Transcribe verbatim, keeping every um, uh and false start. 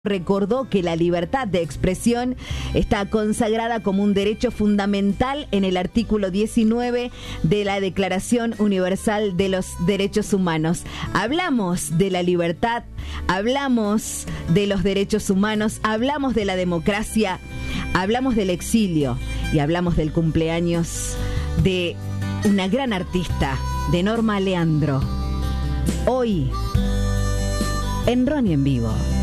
Recordó que la libertad de expresión está consagrada como un derecho fundamental en el artículo diecinueve de la Declaración Universal de los Derechos Humanos. Hablamos de la libertad, hablamos de los derechos humanos, hablamos de la democracia, hablamos del exilio y hablamos del cumpleaños de una gran artista, de Norma Leandro. Hoy, en Ronnie en Vivo.